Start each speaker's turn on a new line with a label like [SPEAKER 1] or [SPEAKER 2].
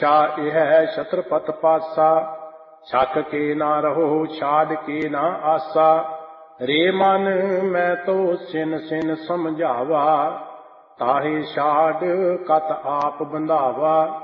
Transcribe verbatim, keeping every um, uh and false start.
[SPEAKER 1] ਛਾ ਇਹ ਛਤਰਪਤ ਪਾਸਾ, ਛਕ ਕੇ ਨਾ ਰਹੋ ਛਾੜ ਕੇ ਨਾ ਆਸਾ। ਰੇ ਮਨ ਮੈਂ ਤੋ ਸਿਨ ਸਿਨ ਸਮਝਾਵਾ, ਤਾਹੇ ਛਾੜ ਕਤ ਆਪ ਬੰਧਾਵਾ।